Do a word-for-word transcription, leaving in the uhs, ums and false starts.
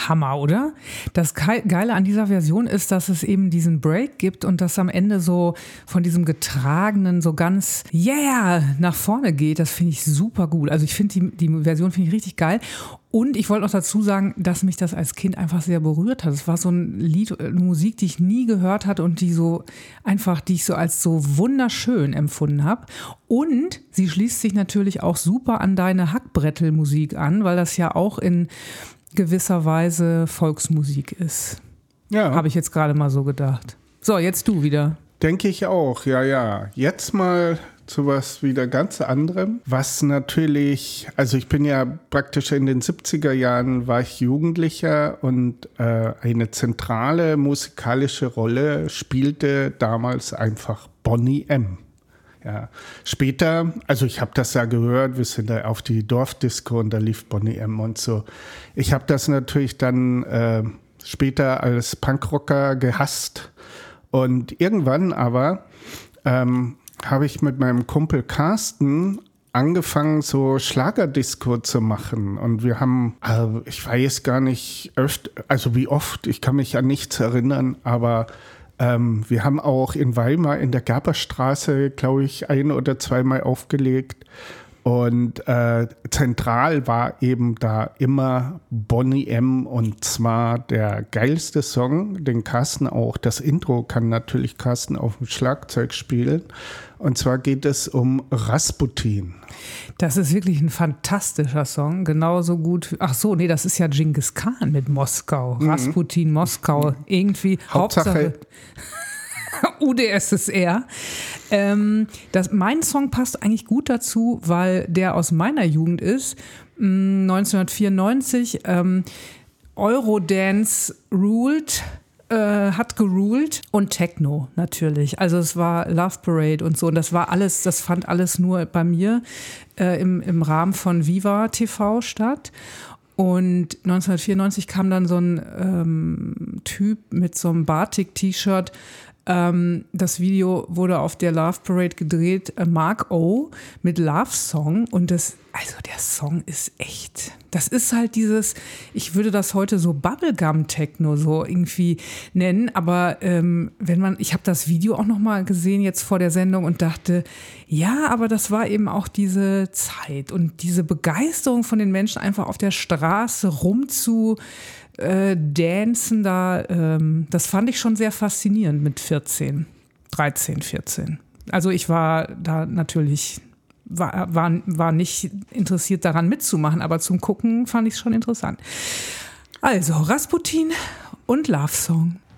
Hammer, oder? Das Geile an dieser Version ist, dass es eben diesen Break gibt und das am Ende so von diesem Getragenen so ganz yeah nach vorne geht. Das finde ich super gut. Also ich finde die, die Version finde ich richtig geil. Und ich wollte noch dazu sagen, dass mich das als Kind einfach sehr berührt hat. Es war so ein Lied, eine Musik, die ich nie gehört hatte und die so einfach, die ich so als so wunderschön empfunden habe. Und sie schließt sich natürlich auch super an deine Hackbrettel-Musik an, weil das ja auch in gewisser Weise Volksmusik ist. Ja. Habe ich jetzt gerade mal so gedacht. So, jetzt du wieder. Denke ich auch, ja, ja. Jetzt mal zu was wieder ganz anderem, was natürlich, also ich bin ja praktisch in den siebziger Jahren war ich Jugendlicher und äh, eine zentrale musikalische Rolle spielte damals einfach Boney M. Ja, später, also ich habe das ja gehört, wir sind da auf die Dorfdisco und da lief Boney M und so. Ich habe das natürlich dann äh, später als Punkrocker gehasst und irgendwann aber ähm, habe ich mit meinem Kumpel Carsten angefangen, so Schlagerdisco zu machen. Und wir haben, also ich weiß gar nicht, öfter, also wie oft, ich kann mich an nichts erinnern, aber ähm, wir haben auch in Weimar in der Gerberstraße, glaube ich, ein- oder zweimal aufgelegt. Und äh, zentral war eben da immer Boney M. und zwar der geilste Song, den Carsten auch, das Intro kann natürlich Carsten auf dem Schlagzeug spielen. Und zwar geht es um Rasputin. Das ist wirklich ein fantastischer Song, genauso gut. Ach so, nee, das ist ja Genghis Khan mit Moskau. Mhm. Rasputin, Moskau, irgendwie Hauptsache, Hauptsache U D S S R. Ähm, das, mein Song passt eigentlich gut dazu, weil der aus meiner Jugend ist. neunzehnhundertvierundneunzig, ähm, Eurodance ruled, äh, hat geruled und Techno natürlich. Also es war Love Parade und so. Und das war alles, das fand alles nur bei mir äh, im, im Rahmen von Viva T V statt. Und neunzehnhundertvierundneunzig kam dann so ein ähm, Typ mit so einem Batik-T-Shirt. Ähm, das Video wurde auf der Love Parade gedreht, äh, Mark O. mit Love Song. Und das, also der Song ist echt, das ist halt dieses, ich würde das heute so Bubblegum-Techno so irgendwie nennen. Aber ähm, wenn man, ich habe das Video auch nochmal gesehen jetzt vor der Sendung und dachte, ja, aber das war eben auch diese Zeit und diese Begeisterung von den Menschen einfach auf der Straße rumzu Äh, Dancen da, ähm, das fand ich schon sehr faszinierend mit vierzehn, dreizehn, vierzehn. Also ich war da natürlich, war, war, war nicht interessiert daran mitzumachen, aber zum Gucken fand ich es schon interessant. Also Rasputin und Love Song.